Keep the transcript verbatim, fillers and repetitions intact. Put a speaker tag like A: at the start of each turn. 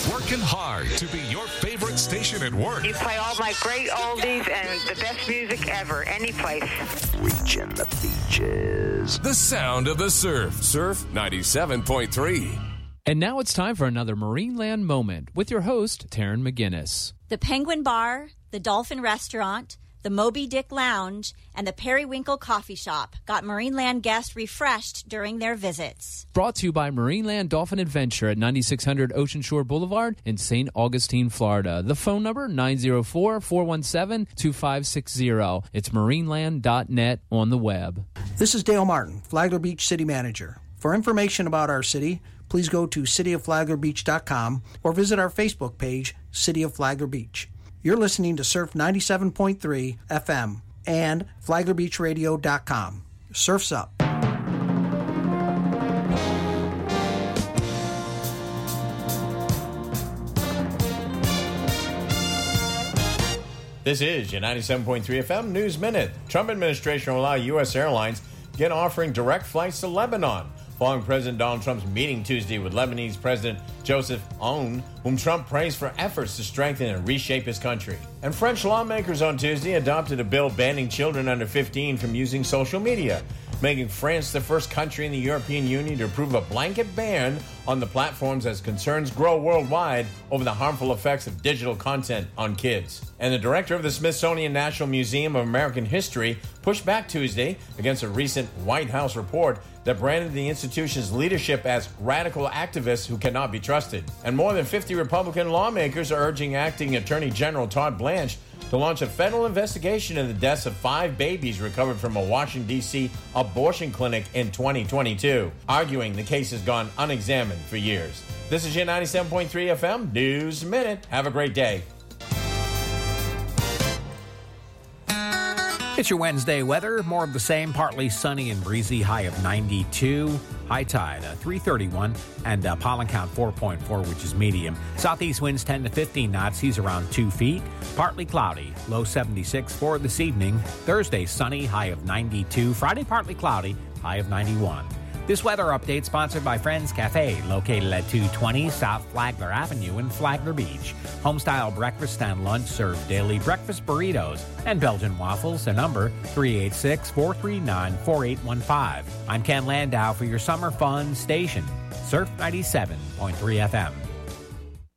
A: working hard to be your favorite station at work.
B: You play all my great oldies and the best music ever, any place.
C: Reaching the beaches.
A: The sound of the surf. Surf ninety-seven point three.
D: And now it's time for another Marineland moment with your host, Taryn McGinnis.
E: The Penguin Bar, the Dolphin Restaurant, the Moby Dick Lounge, and the Periwinkle Coffee Shop got Marineland guests refreshed during their visits.
D: Brought to you by Marineland Dolphin Adventure at ninety-six hundred Ocean Shore Boulevard in Saint Augustine, Florida. The phone number, nine oh four, four one seven, two five six zero. It's marineland dot net on the web.
F: This is Dale Martin, Flagler Beach City Manager. For information about our city, please go to city of flagler beach dot com or visit our Facebook page, City of Flagler Beach. You're listening to Surf ninety-seven point three F M and flagler beach radio dot com. Surf's up.
G: This is your ninety-seven point three F M News Minute. Trump administration will allow U S airlines begin offering direct flights to Lebanon, following President Donald Trump's meeting Tuesday with Lebanese President Joseph Aoun, whom Trump praised for efforts to strengthen and reshape his country. And French lawmakers on Tuesday adopted a bill banning children under fifteen from using social media, making France the first country in the European Union to approve a blanket ban on the platforms as concerns grow worldwide over the harmful effects of digital content on kids. And the director of the Smithsonian National Museum of American History pushed back Tuesday against a recent White House report that branded the institution's leadership as radical activists who cannot be trusted. And more than fifty Republican lawmakers are urging Acting Attorney General Todd Blanche to launch a federal investigation into the deaths of five babies recovered from a Washington, D C abortion clinic in twenty twenty-two, arguing the case has gone unexamined for years. This is your ninety-seven point three F M News Minute. Have a great day.
H: It's your Wednesday weather. More of the same, partly sunny and breezy, high of ninety-two. High tide, uh, three thirty-one, and uh, pollen count four point four, which is medium. Southeast winds ten to fifteen knots, seas around two feet. Partly cloudy, low seventy-six for this evening. Thursday, sunny, high of ninety-two. Friday, partly cloudy, high of ninety-one. This weather update sponsored by Friends Cafe, located at two twenty South Flagler Avenue in Flagler Beach. Homestyle breakfast and lunch serve daily breakfast burritos and Belgian waffles. A number three eight six, four three nine, four eight one five. I'm Ken Landau for your summer fun station, Surf ninety-seven point three F M.